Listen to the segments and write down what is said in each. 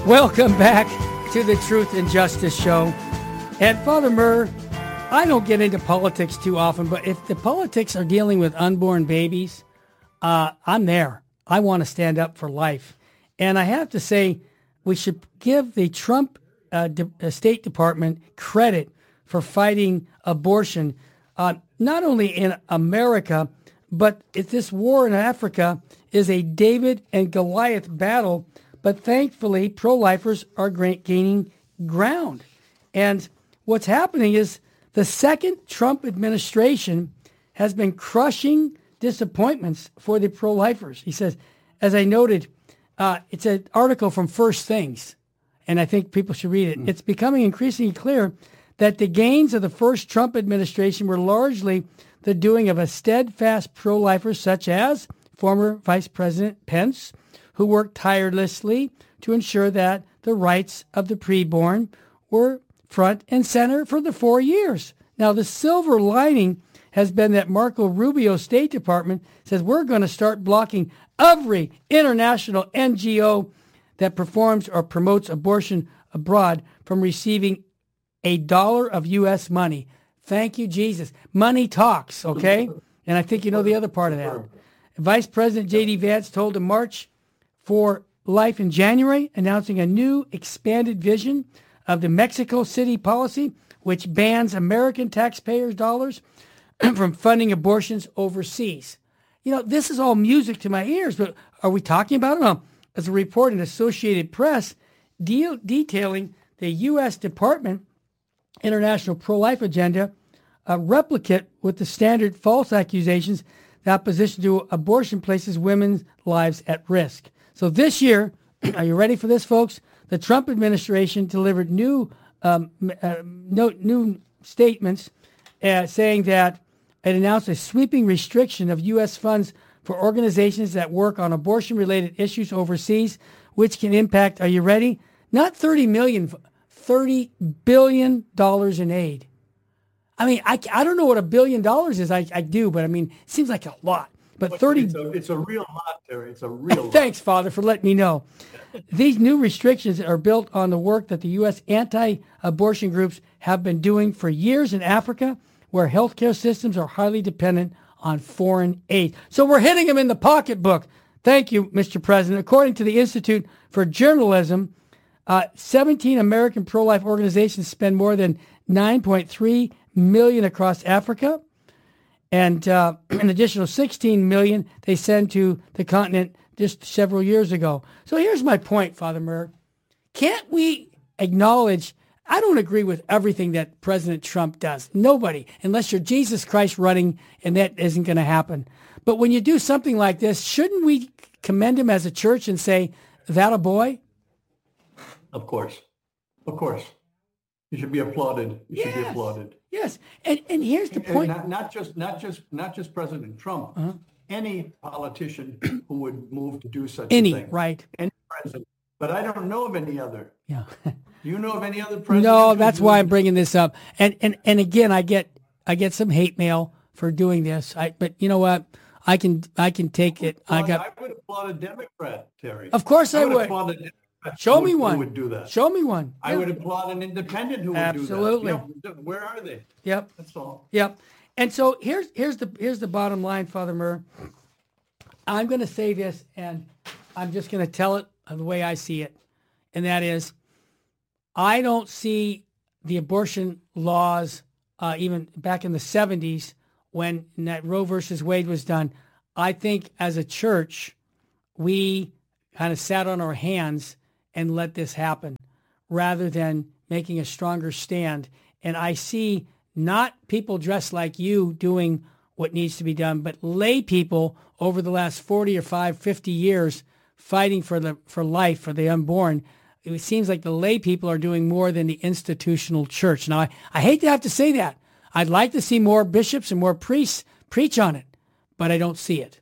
Welcome back to the Truth and Justice Show. And Father Murr, I don't get into politics too often, but if the politics are dealing with unborn babies, I'm there. I want to stand up for life. And I have to say, we should give the Trump State Department credit for fighting abortion, not only in America, but if this war in Africa is a David and Goliath battle. But thankfully, pro-lifers are gaining ground. And what's happening is the second Trump administration has been crushing disappointments for the pro-lifers. He says, as I noted, it's an article from First Things, and I think people should read it. It's becoming increasingly clear that the gains of the first Trump administration were largely the doing of a steadfast pro-lifer such as former Vice President Pence, who worked tirelessly to ensure that the rights of the preborn were front and center for the 4 years. Now, the silver lining has been that Marco Rubio's State Department says we're going to start blocking every international NGO that performs or promotes abortion abroad from receiving $1 of U.S. money. Thank you, Jesus. Money talks, okay? And I think you know the other part of that. Vice President J.D. Vance told a March for Life in January, announcing a new expanded vision of the Mexico City policy, which bans American taxpayers' dollars from funding abortions overseas. You know, this is all music to my ears, but are we talking about it? Well, as a report in Associated Press detailing the U.S. Department International Pro-Life Agenda, a replicate with the standard false accusations that opposition to abortion places women's lives at risk. So this year, are you ready for this, folks? The Trump administration delivered new statements saying that it announced a sweeping restriction of U.S. funds for organizations that work on abortion-related issues overseas, which can impact, are you ready? Not $30 million, $30 billion in aid. I mean, I don't know what $1 billion is. I do, but I mean, it seems like a lot. But 30. It's a real lot, Terry. It's a real lot. Thanks, Father, for letting me know. These new restrictions are built on the work that the U.S. anti-abortion groups have been doing for years in Africa, where healthcare systems are highly dependent on foreign aid. So we're hitting them in the pocketbook. Thank you, Mr. President. According to the Institute for Journalism, 17 American pro-life organizations spend more than $9.3 million across Africa. And an additional $16 million they send to the continent just several years ago. So here's my point, Father Murr. Can't we acknowledge, I don't agree with everything that President Trump does. Nobody, unless you're Jesus Christ running, and that isn't going to happen. But when you do something like this, shouldn't we commend him as a church and say, that a boy? Of course. Of course. You should be applauded. You should be applauded. Yes, and here's the point. Not just President Trump. Uh-huh. Any politician who would move to do such a thing. Right. Any president. But I don't know of any other. Yeah. Do you know of any other president? No, that's why I'm bringing this up. And again, I get some hate mail for doing this. But you know what? I can take it. I would applaud a Democrat, Terry. Of course I would. Applaud a Democrat. Show me one. Who would do that? Show me one. I would applaud an independent who would do that. Absolutely. Where are they? Yep. That's all. Yep. And so here's the bottom line, Father Murr. I'm going to say this, and I'm just going to tell it the way I see it, and that is, I don't see the abortion laws even back in the 70s when that Roe versus Wade was done. I think as a church, we kind of sat on our hands and let this happen rather than making a stronger stand. And I see not people dressed like you doing what needs to be done, but lay people over the last 40 or 50 years fighting for life, for the unborn. It seems like the lay people are doing more than the institutional church. Now, I hate to have to say that. I'd like to see more bishops and more priests preach on it, but I don't see it.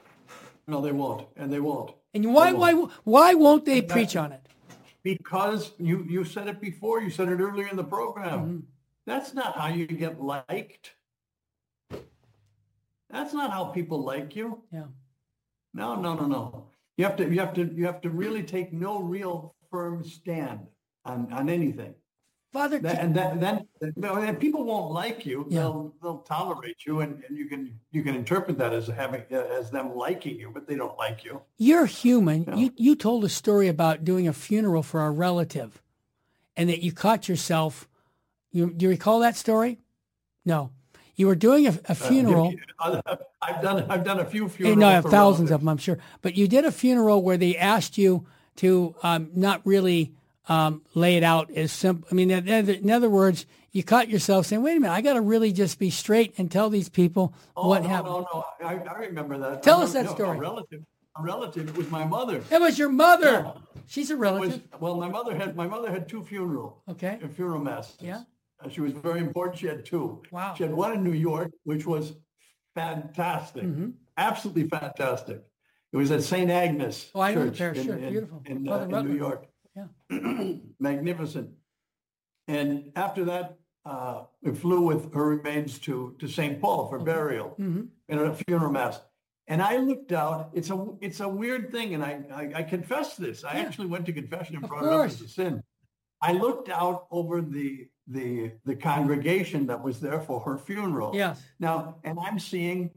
No, they won't, and they won't. And why won't they preach on it? Because you said it before. You said it earlier in the program. Mm-hmm. That's not how you get liked. That's not how people like you. Yeah. No. You have to really take no real firm stand on anything. Father, Then people won't like you. Yeah. They'll tolerate you, and you can interpret that as as them liking you, but they don't like you. you're human. Yeah. You told a story about doing a funeral for a relative and that you caught yourself. Do you recall that story? No. You were doing a funeral. I've done a few You funerals. know, I have for thousands relatives. of them, I'm sure. But you did a funeral where they asked you to not really lay it out as simple. I mean, in other words, you caught yourself saying, wait a minute, I got to really just be straight and tell these people what happened. No. I remember that. Tell us that story. A relative. It was my mother. It was your mother. Yeah. She's a relative. My mother had two funeral masses. Yeah. She was very important. She had two. Wow. She had one in New York, which was fantastic, absolutely fantastic. It was at St. Agnes Oh, I know the Church parish. Sure. Beautiful. in Father New Rutland. York. Yeah. Magnificent. And after that, we flew with her remains to St. Paul for burial in a funeral mass. And I looked out. It's a weird thing, and I confess this. I actually went to confession and brought it up as a sin. I looked out over the congregation that was there for her funeral. Yes. Now, and I'm seeing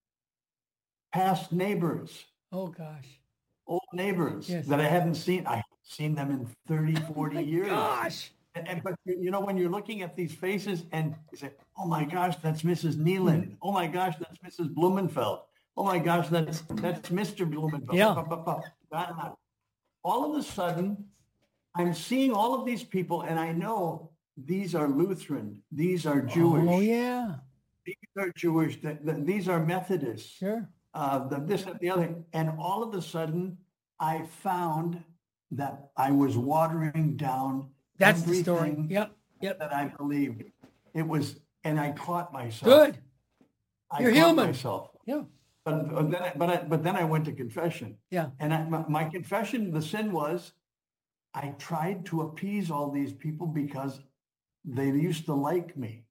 past neighbors, Oh, gosh. old neighbors Yes. that I haven't seen. I haven't seen them in 30, 40 years. Gosh. But when you're looking at these faces and you say, oh my gosh, that's Mrs. Nealon. Oh my gosh, that's Mrs. Blumenfeld. Oh my gosh, that's Mr. Blumenfeld. Yeah. All of a sudden, I'm seeing all of these people, and I know these are Lutheran. These are Jewish. Oh, yeah. These are Jewish. These are Methodists. Sure. This and the other. And all of a sudden, I found that I was watering down That's the story. everything Yep. that I believed. It was, and I caught myself. Good. I You're caught human. myself. Yeah. But then I went to confession. Yeah. And my confession, the sin was, I tried to appease all these people because they used to like me.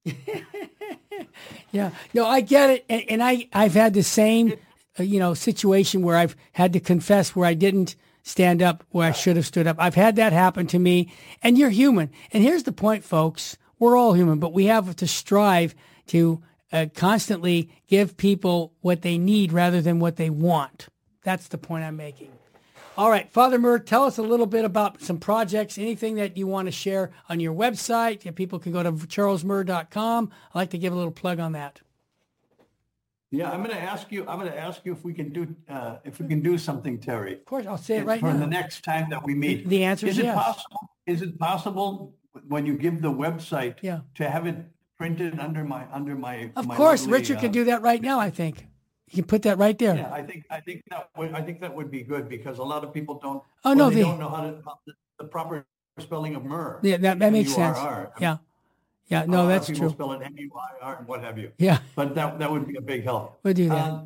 Yeah. No, I get it. And I've had the same, situation where I've had to confess where I didn't stand up where I should have stood up. I've had that happen to me. And you're human. And here's the point, folks. We're all human, but we have to strive to constantly give people what they need rather than what they want. That's the point I'm making. All right, Father Murr, tell us a little bit about some projects, anything that you want to share on your website. If people can go to charlesmurr.com. I'd like to give a little plug on that. Yeah, I'm going to ask you if we can do something, Terry. Of course, I'll say it right for now. the next time that we meet. The answer is yes. Is it possible when you give the website Yeah. to have it printed under my Of my course, lovely, Richard can do that right now, I think. You can put that right there. Yeah, I think that would be good because a lot of people don't. Oh, no, they the- don't know how the proper spelling of Murr. Yeah, that makes sense. M-U-R-R. Yeah. Yeah, A no, lot of that's people true. spell it M-U-I-R and what have you. Yeah, But that would be a big help. we'll do that.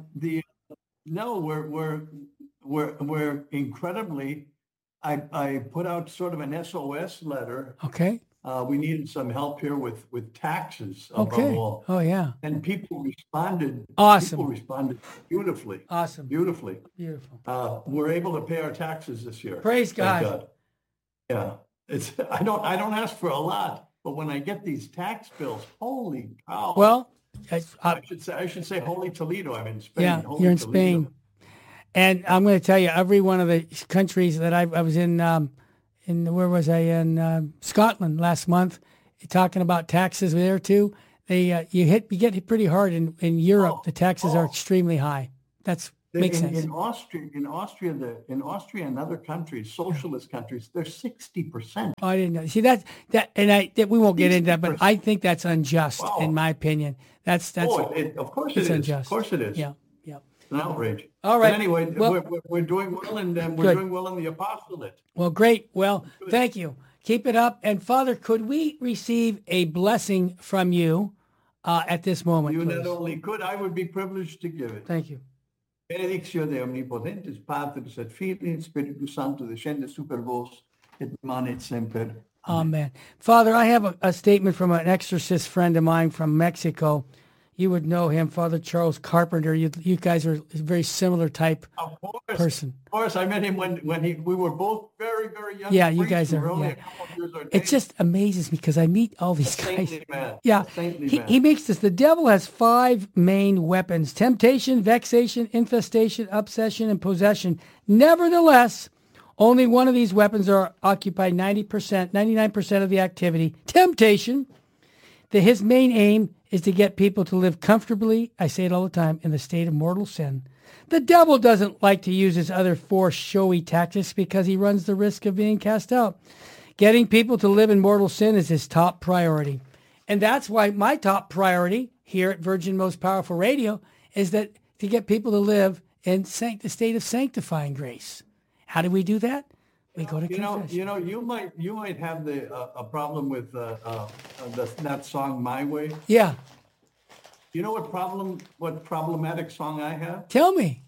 We're incredibly. I put out sort of an SOS letter. Okay. We needed some help here with taxes above Okay. all, Oh, yeah. and people responded. Awesome. People responded beautifully. Awesome. Beautifully. Beautiful. We're able to pay our taxes this year. Praise Thank God. Yeah, it's. I don't ask for a lot, but when I get these tax bills, holy cow! Well, I should say holy Toledo. I'm in Spain. yeah, Holy you're in Toledo. Spain. And I'm going to tell you, every one of the countries that I was in where was I? In Scotland last month, talking about taxes there too. They you get hit pretty hard in Europe. The taxes are extremely high. Makes sense. In Austria and other countries, socialist countries, they're 60%. Oh, I didn't know. See that we won't get into that, but I think that's unjust Wow. in my opinion. Of Of course it is. unjust. Of course it is. Yeah. It's an outrage. All right. But anyway, Well- we're doing well, and we're Good. doing well in the apostolate. Well, great. Well, thank you. Keep it up. And Father, could we receive a blessing from you at this moment, You please? not only could, I would be privileged to give it. Thank you. Benedictio de omnipotentes Patris et Filii Spiritus Sancto descende super vos et manet semper. Amen. Father, I have a statement from an exorcist friend of mine from Mexico. You would know him, Father Charles Carpenter. You guys are a very similar type Of course, person. Of course, I met him when we were both very, very young. Yeah, you priests. guys We are. were only Yeah. a couple of years ordained. It just amazes me because I meet all these guys. Saintly man. Yeah, Saintly man. he makes this. The devil has 5 main weapons: temptation, vexation, infestation, obsession, and possession. Nevertheless, only one of these weapons are occupy 90%, 99% of the activity. Temptation. His main aim is to get people to live comfortably, I say it all the time, in the state of mortal sin. The devil doesn't like to use his other 4 showy tactics because he runs the risk of being cast out. Getting people to live in mortal sin is his top priority. And that's why my top priority here at Virgin Most Powerful Radio is that to get people to live in the state of sanctifying grace. How do we do that? We go to confession. You might have a problem with that song "My Way." Yeah. You know what problematic song I have? Tell me.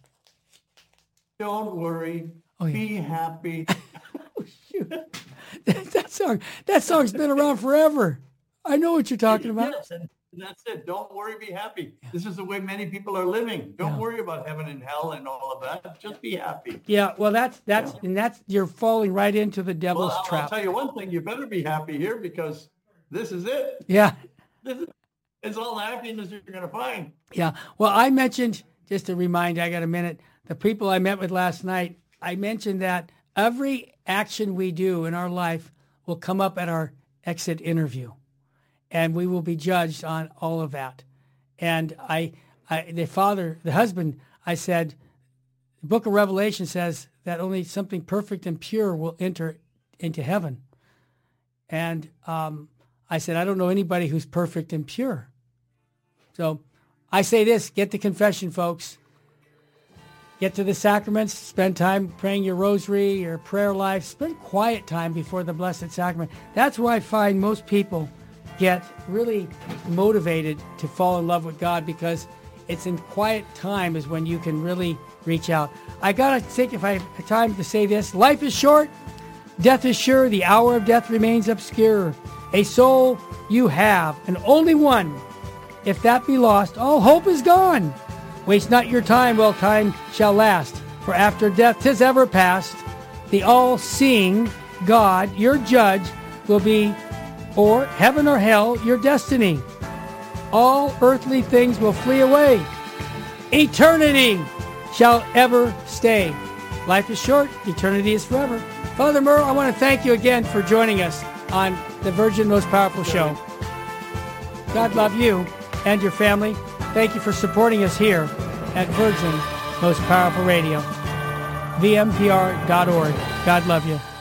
Don't worry, be happy. Oh, shoot. That song's been around forever. I know what you're talking about. Yes, and that's it. Don't worry, be happy. This is the way many people are living. Don't worry about heaven and hell and all of that. Just be happy. Yeah, well, that's you're falling right into the devil's trap. I'll tell you one thing. You better be happy here because this is it. Yeah. It's all the happiness you're going to find. Yeah. Well, I mentioned, just to remind, I got a minute, the people I met with last night, I mentioned that every action we do in our life will come up at our exit interview. And we will be judged on all of that. And the husband, I said, the book of Revelation says that only something perfect and pure will enter into heaven. And I said, I don't know anybody who's perfect and pure. So I say this, get to confession, folks. Get to the sacraments, spend time praying your rosary, your prayer life, spend quiet time before the Blessed Sacrament. That's where I find most people get really motivated to fall in love with God, because it's in quiet time is when you can really reach out. I got to take, if I have time to say this, life is short, death is sure, the hour of death remains obscure. A soul you have, and only one. If that be lost, all hope is gone. Waste not your time while time shall last, for after death 'tis ever past. The all-seeing God, your judge, will be or heaven or hell, your destiny. All earthly things will flee away. Eternity shall ever stay. Life is short, eternity is forever. Father Murr, I want to thank you again for joining us on the Virgin Most Powerful Show. God love you and your family. Thank you for supporting us here at Virgin Most Powerful Radio. VMPR.org. God love you.